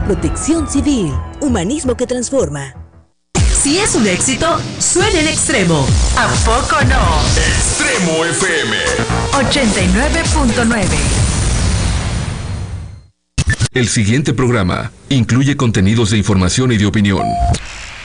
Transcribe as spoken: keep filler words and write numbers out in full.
Protección Civil, humanismo que transforma. Si es un éxito, suena en Extremo. ¿A poco no? Extremo F M ochenta y nueve punto nueve. El siguiente programa incluye contenidos de información y de opinión.